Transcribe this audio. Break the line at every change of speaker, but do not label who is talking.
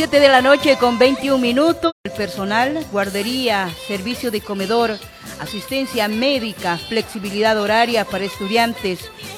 7 de la noche con 21 minutos. El personal, guardería, servicio de comedor, asistencia médica, flexibilidad horaria para estudiantes,